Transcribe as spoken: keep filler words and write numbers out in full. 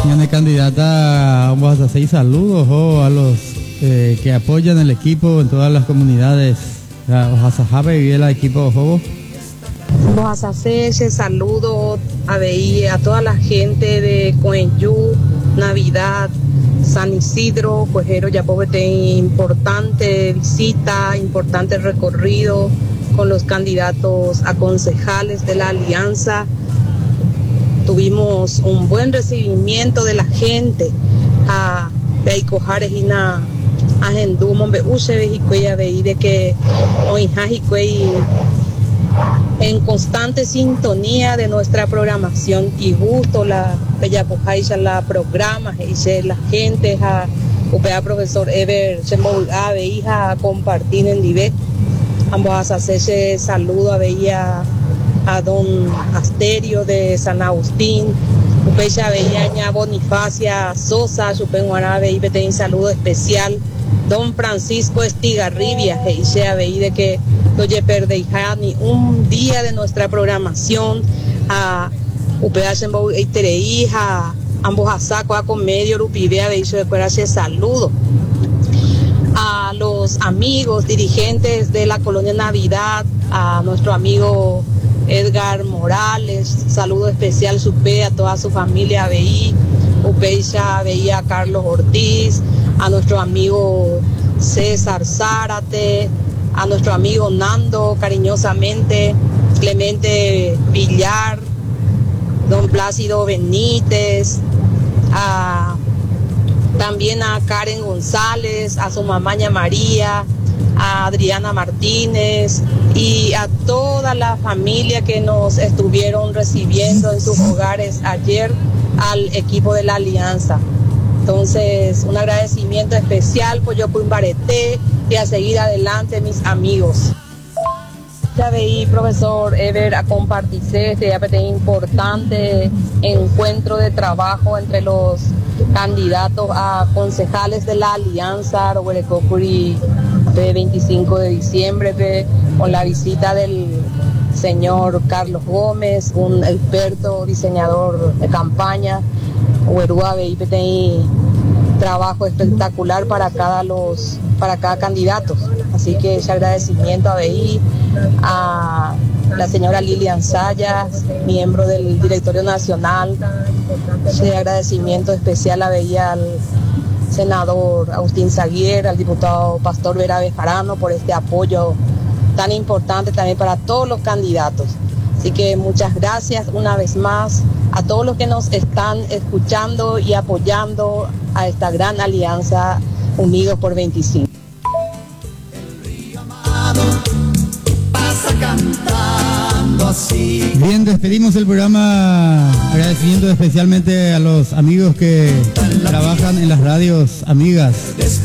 Señora candidata, vamos a hacer saludos oh, a los eh, que apoyan el equipo en todas las comunidades. Oaxaca y el equipo Jobo. Vamos a hacer saludos a, a toda la gente de Coenyú, Navidad, San Isidro, Cuejero, ya pobre, importante visita, importante recorrido con los candidatos a concejales de la Alianza. Tuvimos un buen recibimiento de la gente a Beicojares y na Agendú, Mombe Uche, Bejicueya, Beí, de que hoy en constante sintonía de nuestra programación y gusto la bella pojaisha la programa y la gente a upea profesor Ever Chemol a hija compartir en Libe ambos a hacerse saludo a veía a don Asterio de San Agustín upecha veía Bonifacia Sosa supenguará veí un saludo especial don Francisco Estigarribia que dice veí de que no ye perdeja ni un día de nuestra programación a upecha en Bou hija ambos a saco a comedio rupivea de hizo después hace saludo a los amigos dirigentes de la colonia Navidad, a nuestro amigo Edgar Morales, saludo especial supe a toda su familia B I, Upecha veía a Carlos Ortiz, a nuestro amigo César Zárate, a nuestro amigo Nando, cariñosamente, Clemente Villar, don Plácido Benítez, a, también a Karen González, a su mamaña María, a Adriana Martínez y a toda la familia que nos estuvieron recibiendo en sus hogares ayer al equipo de la Alianza. Entonces, un agradecimiento especial por yo Pumbareté y a seguir adelante, mis amigos. Ya veí, profesor Ever, a compartir este importante encuentro de trabajo entre los candidatos a concejales de la Alianza Roguerecocuri de veinticinco de diciembre, con la visita del señor Carlos Gómez, un experto diseñador de campaña. Huerúa veí trabajo espectacular para cada los para cada candidato, así que ese agradecimiento a B I, a la señora Lilian Sayas, miembro del directorio nacional, ese agradecimiento especial a B I al senador Agustín Zaguier, al diputado Pastor Vera Bejarano por este apoyo tan importante también para todos los candidatos. Así que muchas gracias una vez más a todos los que nos están escuchando y apoyando a esta gran alianza Unidos por veinticinco. Bien, despedimos el programa agradeciendo especialmente a los amigos que trabajan en las radios amigas.